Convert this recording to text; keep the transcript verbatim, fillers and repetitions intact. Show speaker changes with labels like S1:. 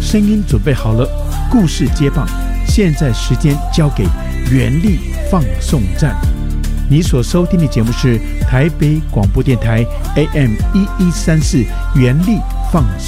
S1: 声音准备好了，故事接棒，现在时间交给原力放送站。你所收听的节目是台北广播电台 A M 一一三四原力放送